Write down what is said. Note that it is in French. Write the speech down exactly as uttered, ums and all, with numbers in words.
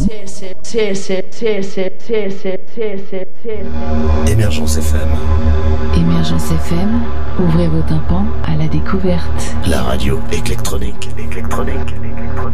Émergence F M. Émergence F M, ouvrez vos tympans à la découverte. La radio électronique. électronique.